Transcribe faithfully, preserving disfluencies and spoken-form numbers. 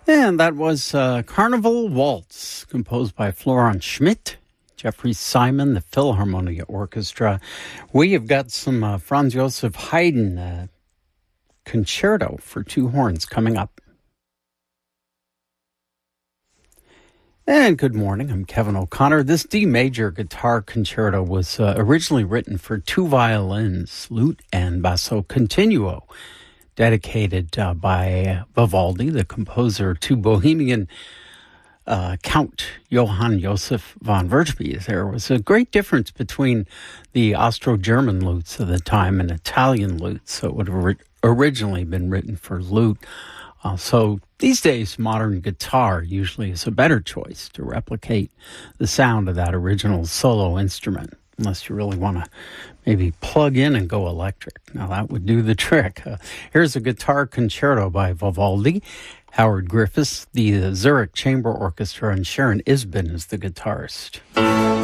And that was uh, Carnival Waltz, composed by Florent Schmidt, Jeffrey Simon, the Philharmonia Orchestra. We have got some uh, Franz Joseph Haydn uh, concerto for two horns coming up. And good morning, I'm Kevin O'Connor. This D major guitar concerto was uh, originally written for two violins, lute and basso continuo, dedicated uh, by Vivaldi, the composer, to Bohemian uh, Count Johann Joseph von Wertschby. There was a great difference between the Austro-German lutes of the time and Italian lutes, so it would have ri- originally been written for lute. Uh, so these days, modern guitar usually is a better choice to replicate the sound of that original solo instrument, unless you really want to maybe plug in and go electric. Now, that would do the trick. Uh, here's a guitar concerto by Vivaldi, Howard Griffiths, the Zurich Chamber Orchestra, and Sharon Isbin is the guitarist.